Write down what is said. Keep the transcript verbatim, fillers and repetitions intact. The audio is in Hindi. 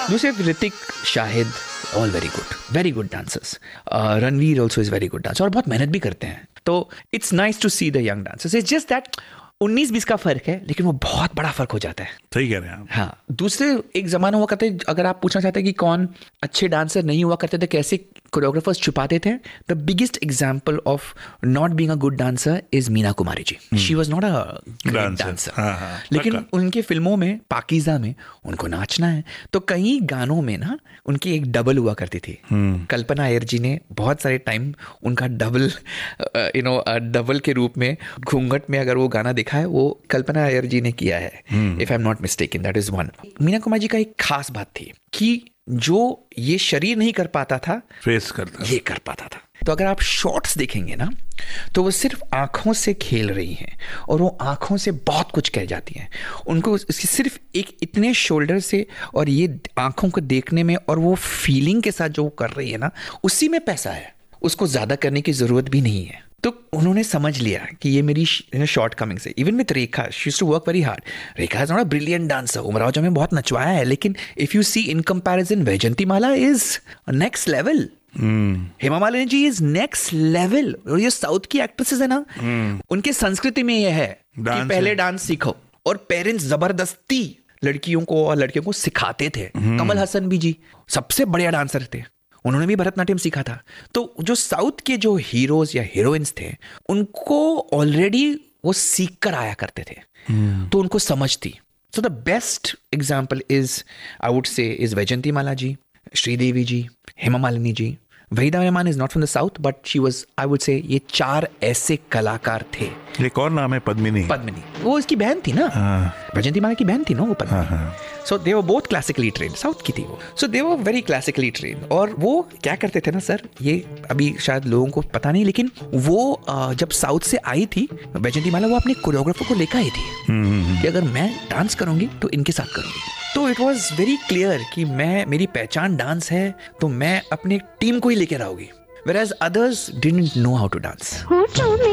दूसरे Hrithik, Shahid, all very good, very good dancers. Ranveer also is very good dancer और बहुत मेहनत भी करते हैं. तो it's nice to see the young dancers. It's just that उन्नीस बीस का फर्क है, लेकिन वो बहुत बड़ा फर्क हो जाता है. सही कह रहे हैं आप. हाँ, दूसरे एक जमाना हुआ करते, अगर आप पूछना चाहते हैं कि कौन अच्छे डांसर नहीं हुआ करते थे, कैसे कोरियोग्राफर्स छुपाते थे, the biggest example of not being a good dancer is Meena Kumari ji. She was not a great dancer, लेकिन उनके फिल्मों में, पाकीज़ा में उनको नाचना है, तो कई गानों में ना उनकी एक डबल हुआ करती थी. कल्पना अय्यर जी ने बहुत सारे टाइम उनका डबल, यू नो डबल के रूप में घूंघट में अगर वो गाना दिखा है, वो कल्पना अय्यर जी ने किया है, if I am not mistaken. That is one. Meena Kumari ji का एक खास बात थी कि जो ये शरीर नहीं कर पाता था, फेस करता ये कर पाता था. तो अगर आप शॉट्स देखेंगे ना, तो वो सिर्फ आंखों से खेल रही हैं और वो आंखों से बहुत कुछ कह जाती हैं. उनको इसकी सिर्फ एक इतने शोल्डर से और ये आंखों को देखने में और वो फीलिंग के साथ जो वो कर रही है ना, उसी में पैसा है. उसको ज्यादा करने की जरूरत भी नहीं है. तो उन्होंने समझ लिया कि ये मेरी शॉर्ट कमिंग से. Even with Rekha, she used to work very hard. Rekha is not a brilliant dancer. Umrao जी में बहुत नचवाया है, लेकिन if you see in comparison, Vaijanti Mala is next level. Hema Malini ji is next level. और ये साउथ की एक्ट्रेसेस है ना, hmm. उनके संस्कृति में ये है कि पहले डांस सीखो, और पेरेंट्स जबरदस्ती लड़कियों को और लड़कियों को सिखाते थे. hmm. कमल हसन भी जी सबसे बढ़िया डांसर थे, उन्होंने भी भरतनाट्यम सीखा था. तो जो साउथ के जो हीरोज या हीरोइंस थे, उनको ऑलरेडी वो सीख कर आया करते थे. hmm. तो उनको समझ थी. So the best example is, I would say, is Vaijanti Mala ji, Sridevi ji, Hema Malini ji. Waheeda Rehman is not from the south, but she was, I would say, ये चार ऐसे कलाकार थे. ये कौन नाम है? पद्मिनी. पद्मिनी वो इसकी बहन थी ना. वैजंती माला की बहन थी ना वो पद्मिनी. सो दे were both classically trained. South की थी वो. सो दे वर वेरी क्लासिकली ट्रेन्ड. और वो क्या करते थे ना सर, ये अभी शायद लोगों को पता नहीं, लेकिन वो जब साउथ से आई थी वैजंती माला, वो अपने कोरियोग्राफर को लेकर आई थी कि अगर मैं डांस करूंगी तो इनके साथ करूंगी. तो इट वॉज वेरी क्लियर कि मैं, मेरी पहचान डांस है, तो मैं अपनी टीम को ही लेकर आऊंगी. Whereas others didn't know how to dance.